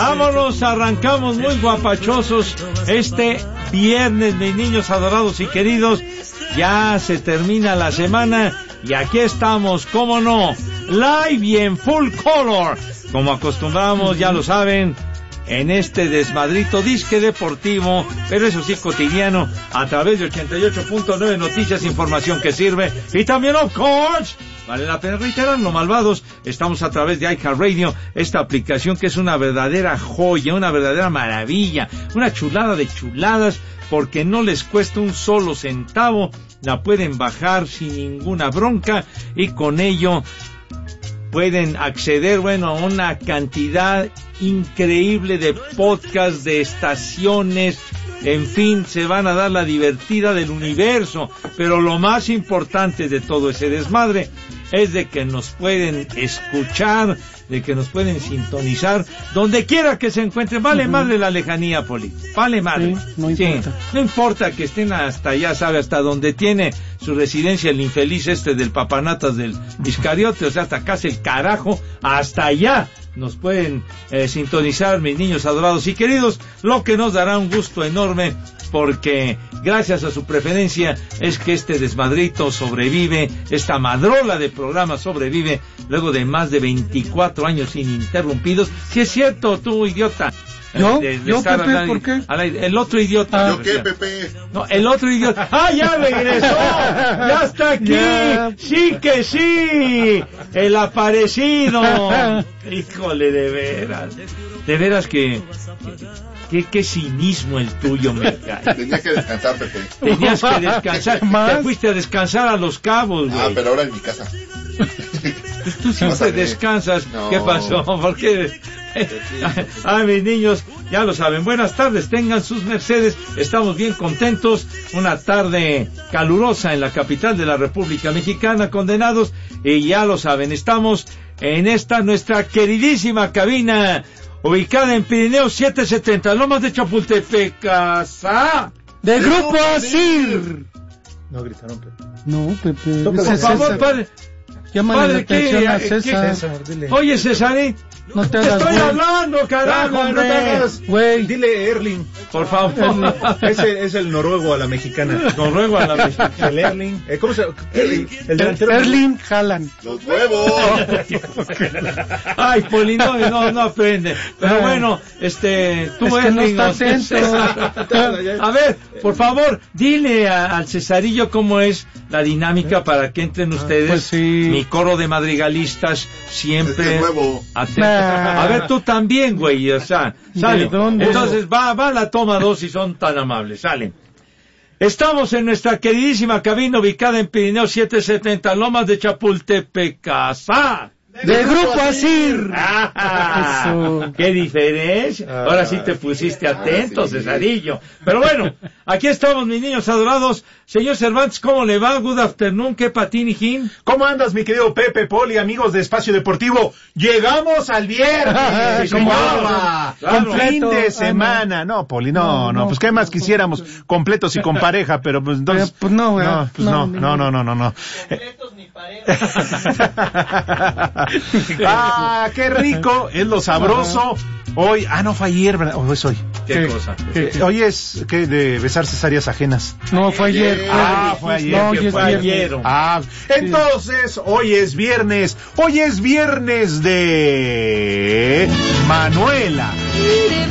Vámonos, arrancamos muy guapachosos este viernes, mis niños adorados y queridos. Ya se termina la semana y aquí estamos, cómo no, live y en full color, como acostumbramos, ya lo saben, en este desmadrito disque deportivo, pero eso sí cotidiano, a través de 88.9 Noticias, información que sirve, y también, of course, vale la pena reiterarlo, malvados, estamos a través de iHeartRadio, esta aplicación que es una verdadera joya, una verdadera maravilla, una chulada de chuladas, porque no les cuesta un solo centavo, la pueden bajar sin ninguna bronca, y con ello pueden acceder, bueno, a una cantidad increíble de podcasts, de estaciones, en fin, se van a dar la divertida del universo, pero lo más importante de todo ese desmadre es de que nos pueden escuchar, de que nos pueden sintonizar, donde quiera que se encuentren, vale madre la lejanía, Poli, vale madre, sí, no importa. Sí, no importa que estén hasta allá, sabe, hasta donde tiene su residencia el infeliz del papanatas del Iscariote, o sea, hasta acá es el carajo, hasta allá nos pueden sintonizar, mis niños adorados y queridos, lo que nos dará un gusto enorme, porque gracias a su preferencia es que este desmadrito sobrevive, esta madrola de programa sobrevive, luego de más de 24 años ininterrumpidos. Si es cierto, tú idiota. ¿Yo? ¿Yo, Pepe? ¿Por qué? El otro idiota. ¿Yo qué, Pepe? No, el otro idiota. ¡Ah, ya regresó! ¡Ya está aquí! Ya. ¡Sí que sí! ¡El aparecido! Híjole, de veras que... Qué cinismo el tuyo, me cae. Tenía que descansar, Pepe. Tenías que descansar. Te fuiste a descansar a Los Cabos, güey. Ah, pero ahora en mi casa. Pues tú siempre descansas. No. ¿Qué pasó? ¿Por qué? Ay, mis niños, ya lo saben. Buenas tardes, tengan sus mercedes. Estamos bien contentos. Una tarde calurosa en la capital de la República Mexicana, condenados. Y ya lo saben, estamos en esta nuestra queridísima cabina, ubicada en Pirineo 770, Lomas de Chapultepec, casa del Grupo ASIR. No gritaron, Pepe. No, Pepe. Por favor, padre. Llámale la atención a César. Oye, César, no te hagas, estoy hablando, carajo, no te hagas, güey. Dile Erling, por favor. Ese es el noruego a la mexicana. Noruego a la mexicana. El Erling. ¿Cómo se llama? El delantero. Erling Haaland. ¡Los huevos! Ay, Poli, no aprende. Pero bueno, tú es Erling. No está a ver, por favor, dile al Cesarillo cómo es la dinámica para que entren ustedes. Pues sí. Mi coro de madrigalistas siempre atentos. A ver, tú también, güey, o sea, sale. Entonces va la toma 2 si son tan amables, sale. Estamos en nuestra queridísima cabina ubicada en Pirineo 770, Lomas de Chapultepec, casa de Grupo ASIR. ¡Qué diferencia! Ahora sí te pusiste atento, Cesarillo. Pero bueno, aquí estamos, mis niños adorados. Señor Cervantes, ¿cómo le va? Good afternoon, ¿qué patinijín? ¿Cómo andas, mi querido Pepe, Poli, amigos de Espacio Deportivo? ¡Llegamos al viernes! Claro. Con fin de semana. No, Poli, no, pues qué más quisiéramos, completos y con pareja, pero pues entonces... Pues no, güey. No. Completos ni pareja. ¡Qué rico! Es lo sabroso. Hoy, no fue ayer, ¿verdad? ¿O es hoy? ¿Qué cosa? Hoy es, ¿qué? De besar cesáreas ajenas. No, fue ayer. Fue ayer. No, hoy es ayer. Entonces, hoy es viernes. Hoy es viernes de Manuela.